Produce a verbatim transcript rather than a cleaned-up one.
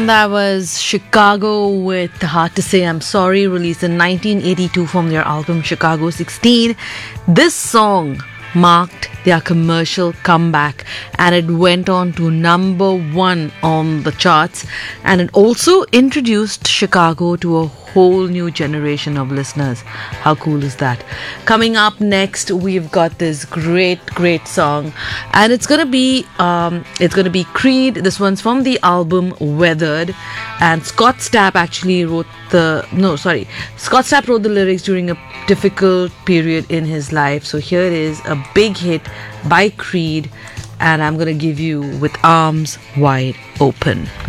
that was Chicago with Hard to Say I'm Sorry, released in nineteen eighty-two from their album Chicago sixteen. This song marked their commercial comeback and it went on to number one on the charts, and it also introduced Chicago to a whole new generation of listeners. How cool is that? Coming up next, we've got this great great song, and it's gonna be um it's gonna be Creed. This one's from the album Weathered, and Scott Stapp actually wrote the no sorry Scott Stapp wrote the lyrics during a difficult period in his life. So here it is, a big hit by Creed, and I'm gonna give you With Arms Wide Open.